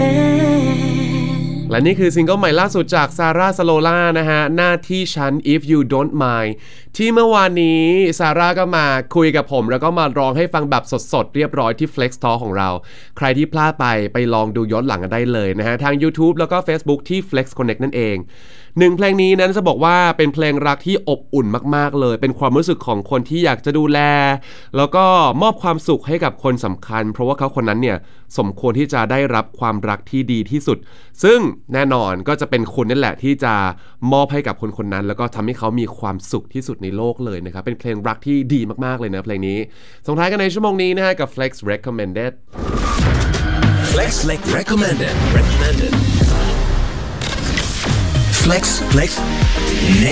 และนี่คือซิงเกิลใหม่ล่าสุดจากซาร่า สโลล่านะฮะหน้าที่ฉัน If You Don't Mind ที่เมื่อวานนี้ซาร่าก็มาคุยกับผมแล้วก็มาร้องให้ฟังแบบสดๆเรียบร้อยที่ Flex Talk ของเราใครที่พลาดไปลองดูย้อนหลังกันได้เลยนะฮะทาง YouTube แล้วก็ Facebook ที่ Flex Connect นั่นเองหนึ่งเพลงนี้นั้นจะบอกว่าเป็นเพลงรักที่อบอุ่นมากๆเลยเป็นความรู้สึกของคนที่อยากจะดูแลแล้วก็มอบความสุขให้กับคนสำคัญเพราะว่าเขาคนนั้นเนี่ยสมควรที่จะได้รับความรักที่ดีที่สุดซึ่งแน่นอนก็จะเป็นคุณนั่นแหละที่จะมอบให้กับคนคนนั้นแล้วก็ทำให้เขามีความสุขที่สุดในโลกเลยนะครับเป็นเพลงรักที่ดีมากๆเลยนะเพลงนี้ส่งท้ายกันในชั่วโมงนี้นะฮะกับ Flex Recommended Flex Recommended Flex